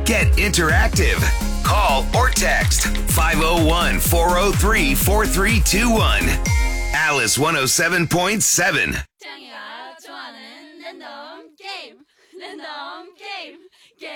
Get interactive. Call or text 501-403-4321. Alice 107.7. 짱이가 좋아하는 랜덤 게임. 랜덤 게임.